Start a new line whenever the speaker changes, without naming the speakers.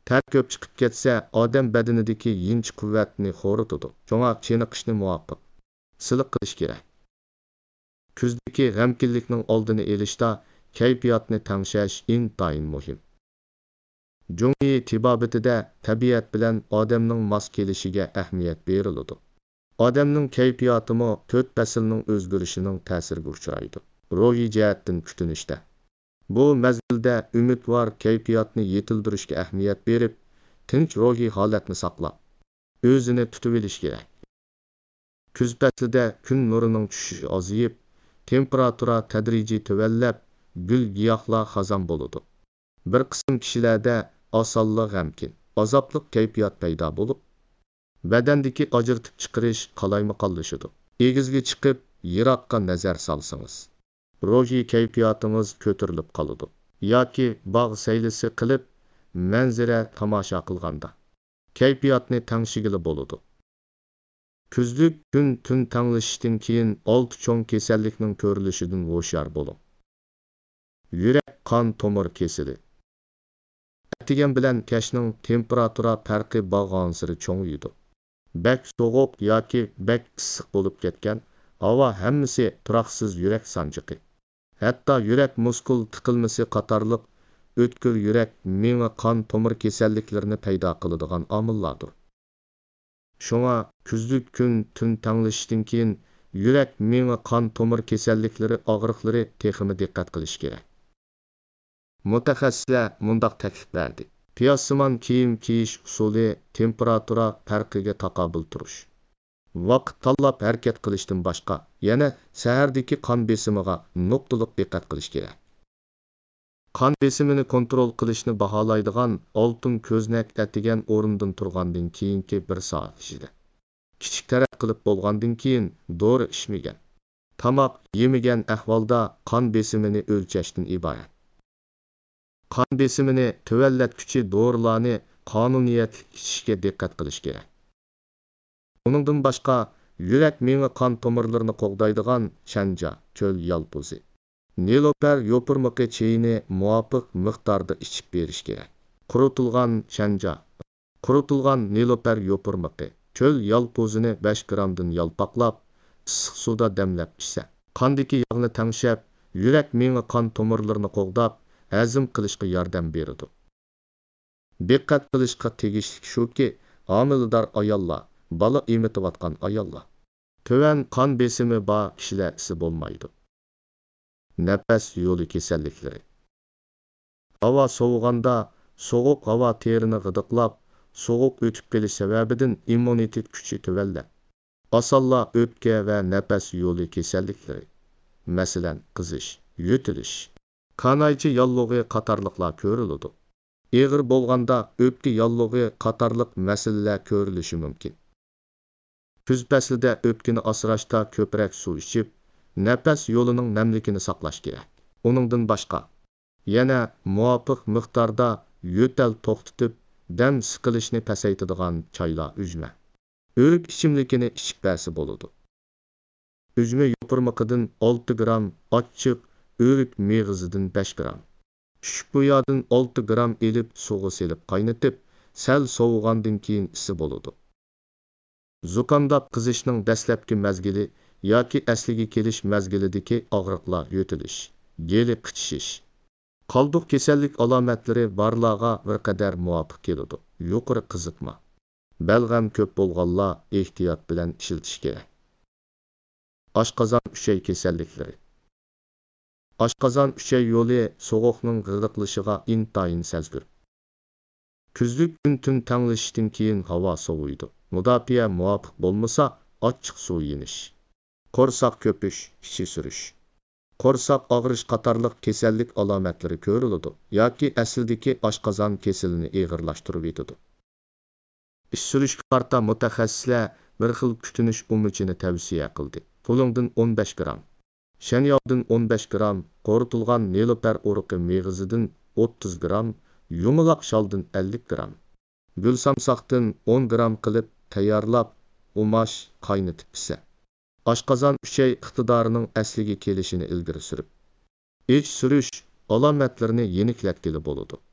Ter ko'p chiqib ketsa, odam badanidagi yinch quvvatni xo'ritadi. Shunga cheniqishni muvofiq siliq qilish kerak. Kuzdagi g'amkinlikning oldini olishda kayfiyatni tangshash intayin muhim. Jungi tibobatida tabiat bilan odamning mos kelishiga ahamiyat beriladi. Odamning kayfiyatimi 4 faslning o'zgarishining ta'siriga uchraydi. Ruhiy jihatdan kutinishda. Bu mezgilda umidvor kayfiyatni yetildirishga ahamiyat berib, tinch ruhiy holatni saqlab, o'zini tutib olish kerak. Kuz faslida kun nurining tushishi ozayib, temperatura tadrijiy tuvallab, gul giyohlar xazon bo'ladi. Bir qism kishilarda osonlik g'amkin, azobli kayfiyat paydo bo'lib, badandagi ajratib chiqarish qalaymaqonlashadi. Egizga chiqib, yiroqqa nazar solsangiz, ruhiy kayfiyatingiz ko'tarilib qoladi. Yoki bog' saylisi qilib, manzara tomosha qilganda kayfiyatni tangshigili bo'ladi. Kuzlik kun tun tanglashishdan keyin 6 cho'ng kasallikning ko'rilishidan hushyor bo'ling. Yurak qon tomir kesili. Atigan bilan kashning temperatura farqi bag'onsiri cho'ngiydi. Bak sovuq yoki bak issiq bo'lib ketgan, havo hammasi turoqsiz yurak sanjiqi. Hatto yurak muskul tiqilmasi qatorliq o'tkir yurak, miya qon tomir kasalliklarini paydo qiladigan omillardir. Shunga kuzlik kun tun tanglashishdan keyin yurak, miya qon tomir kasalliklari og'riqlari texmi diqqat qilish kerak. Mutaxassislar mundaq taklif berdi. Piyossimon kiyim kiyish usuli temperatura farqiga taqobil turish. Vaqt tanlab harakat qilishdan boshqa, yana sahardagi qon besimiga nuqtaliq diqqat qilish kerak. Qon besimini kontrol qilishni baholaydigan oltin ko'znak atigan o'rindan turgandan keyingi 1 soat ichida. Kichik tarat qilib bo'lgandan keyin dori ichmagan, tomoq yemagan ahvolda qon besimini o'lchashdan iborat. Qon besimini tuvallatuvchi dorilarni qonuniyatli ichishga diqqat qilish kerak. Uningdan boshqa yurak miya qon tomirlarini qo'g'daydigan shanja, cho'l yalpozi, niloper yopirmoqi cheyini muvofiq miqdorda ichib berish kerak. Quritilgan niloper yopirmoqi, cho'l yalpozini 5 gramdan yalpaqlab, issiq suvda damlab ichsa, qondagi yog'ni tangshab, yurak miya qon tomirlarini qo'g'dab, hazm qilishga yordam beradi. Diqqat qilishga tegishli shuki, homilador ayollar, bola emitayotgan ayollar, tuvan qon besimi bor kishilar isi bo'lmaydi. Nafas yo'li kasalliklari. Havo sovuganda, sovuq havo terini g'idiqlab, sovuq o'tib kelish sababidan immunitet kuchi tuvallab, osonla o'pka va nafas yo'li kasalliklari, masalan, qizish, yo'tilish, kanaychi yallig'i qatorliqlar ko'riladi. Eg'ir bo'lganda o'pka yallig'i qatorliq masalalar ko'rilishi mumkin. Kuz faslida o'pkani asrashda ko'proq suv ichib, nafas yo'lining namligini saqlash kerak. Uningdan boshqa, yana muvofiq miqdorda yo'tal to'xtatib, dam siqilishni pasaytiradigan choylar ujma, o'rik ichimlikini ichib bersa bo'ladi. Ujma yopirmoqidan 6 gram, ochiq o'rik meg'izidan 5 gram. Shukboyadan 6 gram elib suvga selib qaynatib, sal sovugandan keyin isi bo'ladi. Zuqamda qizishning dastlabki mezgili yoki asliga kelish mezgilidagi og'riqlar, yo'tilish, geli qichish, qoldiq kasallik alomatlari barlarga bir qadar muvofiq keladi. Yuqori qiziqma, balg'am ko'p bo'lganlar ehtiyot bilan ishiltish kerak. Oshqozon uchay kasalliklari. Oshqozon uchay yo'li sovuqning g'idiqlashiga intayin sezgir. Kuzlik kun tun tanglashishdan keyin havo soviydi. Mudofaa muvofiq bo'lmasa, ochiq suv yenish, qo'rsoq ko'pish, ichi surish, qo'rsoq og'rish qatorliq kasallik alomatlari ko'riladi yoki aslidagi oshqozon kasalini eg'irlashtirib yetadi. Ish surishga qarta mutaxassislar bir xil kutinish umuchini tavsiya qildi. Pulingdan 15 gram, shanyog'dan 15 gram, qoritilgan niloper o'riqi meg'izidan 30 gram, yumaloq sholdan 50 gram, gulsamsoqdan 10 gram qilib tayyorlab, umash qaynatib pisa. Oshqozon uchay iqtidorining asliga kelishini ilgari surib, ich surish alomatlarini yeniklatkili bo'ladi.